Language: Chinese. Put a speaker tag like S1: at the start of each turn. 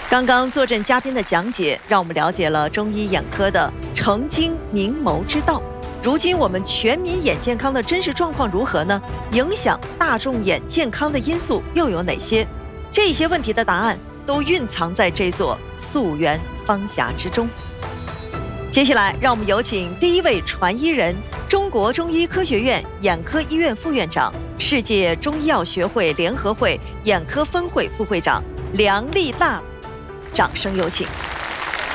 S1: 刚刚坐镇嘉宾的讲解，让我们了解了中医眼科的澄清明眸之道。如今我们全民眼健康的真实状况如何呢？影响大众眼健康的因素又有哪些？这些问题的答案都蕴藏在这座溯源方匣之中。接下来，让我们有请第一位传医人，中国中医科学院眼科医院副院长、世界中医药学会联合会眼科分会副会长梁立大，掌声有请。